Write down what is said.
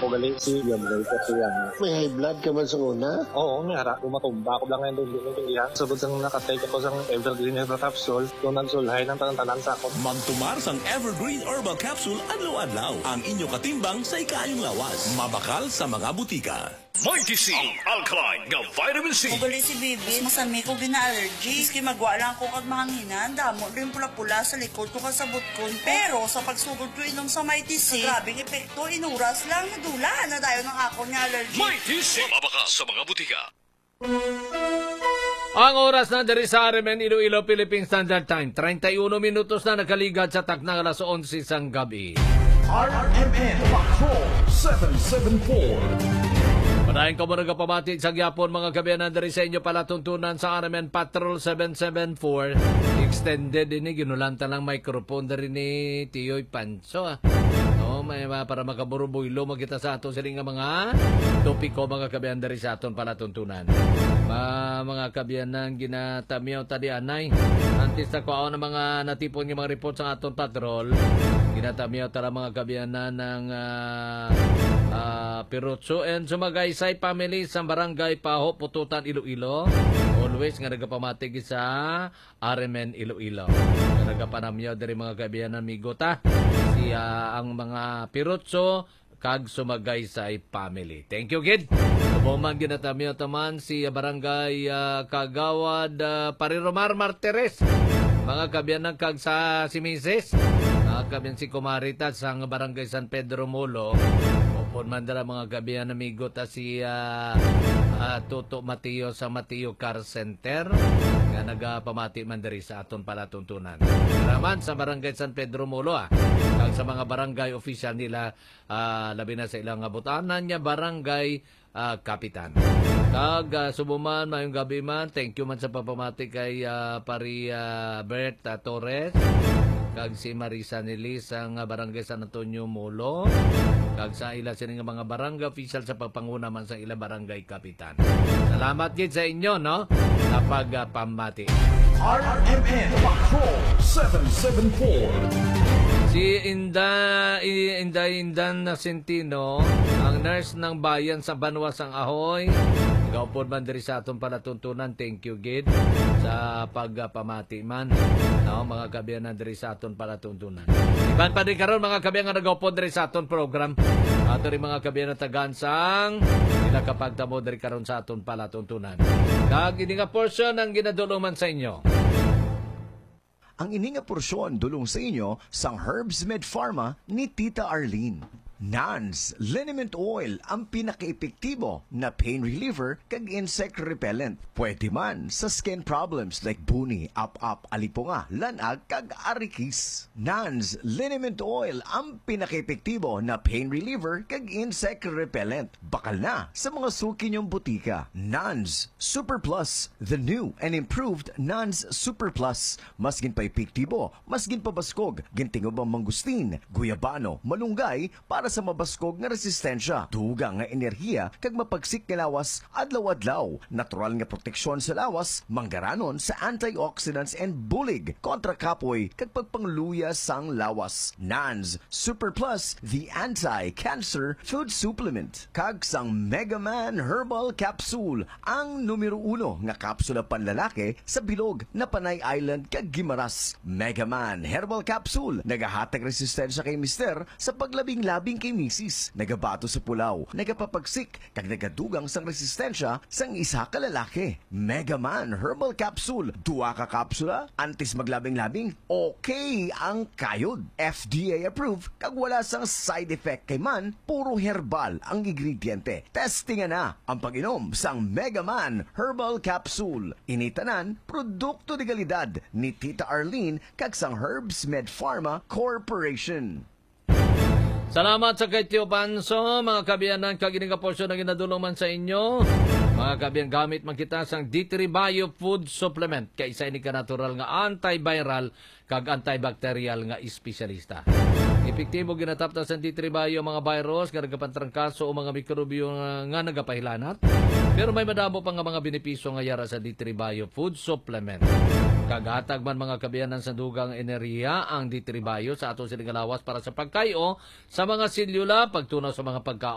gali si Yamroy Katuyang. May high blood ka man sa una? Oo, may hara. Tumatumba ko lang ngayon doon din yan. Sabot sang nakatake ako sang Evergreen Herbal Capsule. Doon nagsulhay ng tanan sa ako. Magtumar sang Evergreen Herbal Capsule adlaw-adlaw. Ang inyo katimbang sa ikayong lawas. Mabakal sa mga butika. Mighty C, alkaline nga vitamin C. Ugali si Bibi, masami ko gina-allergy. Iski magwa lang ko kag mahanginan. Damo rin pula-pula sa likod ko kasabot ko. Pero sa pagsugod ko inom sa Mighty C, grabing epekto, inuras lang, nadula na tayo ng ako niya allergy. Mighty C, mabakal sa mga butika. Ang oras na dari sa RMN Iloilo Philippine Standard Time, 31 minutos na nakaligad sa taknang alas 11 sang gabi. RMN Patrol 774. Padahin ko muna kapamati sa gyapon mga kabiyanan dari sa inyo palatuntunan sa RMN Patrol 774. Extended ini ginulanta lang microphone dari ni Tiyoy Panso. No, may para makaburubuilo magkita sa aton siling mga topiko mga kabiyanan dari sa aton palatuntunan. Mga kabiyanan ginatamiyaw tadi anay. Antes na ko ng mga natipon ng mga report sa aton patrol. Ginatamiyaw tala mga kabiyanan ng Pirotso and Sumagaysay family sa barangay Paho, Pututan, Iloilo. Always nga nagapamatig sa RMN Iloilo. Nagapanamyaw dari mga kabiyanan migota ang mga Pirotso kag Sumagaysay family. Thank you, kid. Subuman ginatamiyaw taman si barangay Kagawad Pariromar Martires. Mga kabiyanan kag sa si Mrs. Mga kabiyan si Kumarita sa barangay San Pedro Molo. Upon mandala mga kabiyan amigo ta si Toto Mateo sa Mateo Car Center nga nagapamati man diri sa aton palatuntunan. Raman sa barangay San Pedro Molo kag sa mga barangay official nila labi na sa ilang abutanan niya barangay Kapitan. Kag subuman mayong gabi man, thank you man sa papamati kay Pari Bert Torres kag si Marisa Nelis ang barangay San Antonio Molo kag sa ila sining mga barangay official sa pagpanguna man sa ila barangay Kapitan. Salamat gid sa inyo no sa pagpamati. RMN Patrol 774. Si Indan Nasentino, ang nurse ng bayan sa Banwas ang Ahoy. Gaupod man diri sa aton palatuntunan. Thank you, Gid, sa pagpamati man. No, mga kabiyanan diri sa aton palatuntunan. Iban pa din karon mga kabiyanan nga nagaupod diri sa aton program. Ato rin mga kabiyanan tagansang ila kapagtamo diri karon sa aton palatuntunan. Kag ini nga portion ang ginaduluman sa inyo. Ang ini nga porsyon dulong sa inyo sang Herbs Med Pharma ni Tita Arlene. NANS Liniment Oil ang pinaka-epektibo na pain reliever kag insect repellent. Pwede man sa skin problems like buni, up-up, alipunga, lanag kag arikis. NANS Liniment Oil ang pinaka-epektibo na pain reliever kag insect repellent. Bakal na sa mga suki niyong butika. NANS Super Plus, the new and improved NANS Super Plus. Mas ginpa-epektibo, mas ginpabaskog, gintingob ang mangustin, guyabano, malunggay para sa mabaskog nga resistensya, duga nga enerhiya kag mapagsik nga lawas adlaw-adlaw, natural nga proteksyon sa lawas, manggaranon sa antioxidants and bulig kontra kapoy kag pagpangluya sang lawas. NANS Super Plus, the anti-cancer food supplement. Kag sang Mega Man Herbal Capsule, ang numero 1 nga kapsula panlalaki sa bilog na Panay Island kag Gimaras. Mega Man Herbal Capsule, nagahatag resistensya kay mister sa paglabing-labing kay misis, nagabato sa pulaw, nagapapagsik, kag nagadugang sang resistensya sang isa ka lalaki. Mega Man Herbal Capsule, duwa ka kapsula, antis maglabing-labing, okay ang kayod. FDA approved, kag wala sang side effect kay man, puro herbal ang ingrediente. Testingan na ang pag-inom sang Mega Man Herbal Capsule. Initanan, produkto de kalidad ni Tita Arlene kag sang Herbs Med Pharma Corporation. Salamat sa kay Tio Panso, mga kabiyanan, kag ining porsyon na ginadulungan sa inyo. Mga kabiyan, gamit man kita sang D3 Bio Food Supplement, kay isa ini ka natural nga antiviral kag antibacterial nga espesyalista. Epektibo ginatapta sa D3 Bio mga virus nga nagapantrangkaso o mga mikrobyo nga nagapahilanat. Pero may madamo pa nga mga benepisyo nga yara sa D3 Bio Food Supplement. Kaghatag man mga kabiyanan sa dugang enerhiya ang D3 Bio sa ato siling lawas para sa pagkayo sa mga selula, pagtunaw sa mga pagkaon